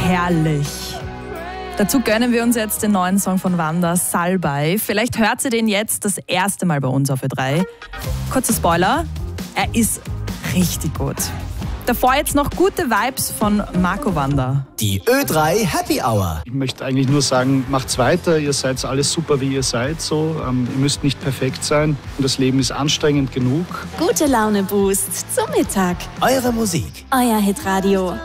herrlich. Dazu gönnen wir uns jetzt den neuen Song von Wanda, Salbei. Vielleicht hört ihr den jetzt das erste Mal bei uns auf Ö3. Kurzer Spoiler, er ist richtig gut. Davor jetzt noch gute Vibes von Marco Wanda. Die Ö3 Happy Hour. Ich möchte eigentlich nur sagen, macht's weiter, ihr seid alles super, wie ihr seid. Ihr müsst nicht perfekt sein und das Leben ist anstrengend genug. Gute Laune Boost zum Mittag. Eure Musik. Euer Hitradio.